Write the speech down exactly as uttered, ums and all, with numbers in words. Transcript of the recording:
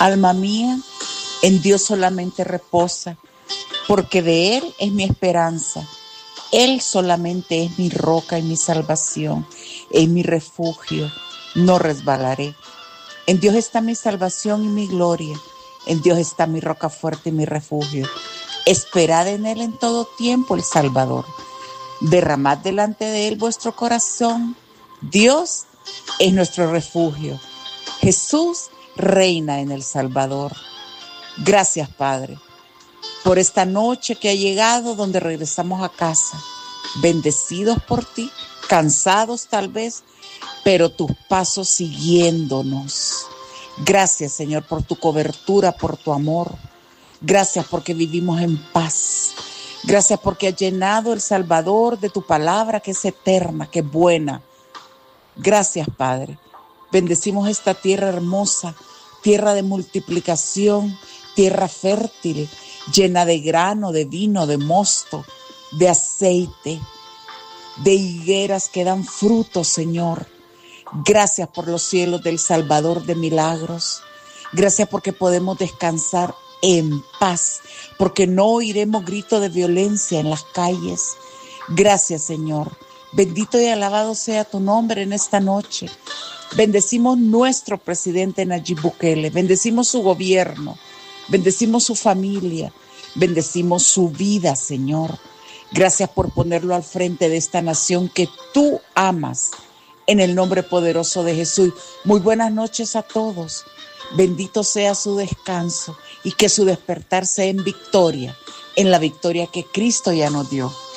Alma mía, en Dios solamente reposa, porque de Él es mi esperanza. Él solamente es mi roca y mi salvación, es mi refugio, no resbalaré. En Dios está mi salvación y mi gloria, en Dios está mi roca fuerte y mi refugio. Esperad en Él en todo tiempo, el Salvador. Derramad delante de Él vuestro corazón. Dios es nuestro refugio. Jesús reina en el Salvador. Gracias, Padre, por esta noche que ha llegado, donde regresamos a casa, bendecidos por ti, cansados tal vez, pero tus pasos siguiéndonos. Gracias, Señor, por tu cobertura, por tu amor. Gracias porque vivimos en paz. Gracias porque has llenado el Salvador de tu palabra, que es eterna, que es buena. Gracias, Padre. Bendecimos esta tierra hermosa, tierra de multiplicación, tierra fértil, llena de grano, de vino, de mosto, de aceite, de higueras que dan frutos, Señor. Gracias por los cielos del Salvador de milagros. Gracias porque podemos descansar en paz, porque no oiremos grito de violencia en las calles. Gracias, Señor. Bendito y alabado sea tu nombre en esta noche. Bendecimos nuestro presidente Nayib Bukele, bendecimos su gobierno, bendecimos su familia, bendecimos su vida, Señor. Gracias por ponerlo al frente de esta nación que tú amas, en el nombre poderoso de Jesús. Muy buenas noches a todos. Bendito sea su descanso y que su despertar sea en victoria, en la victoria que Cristo ya nos dio.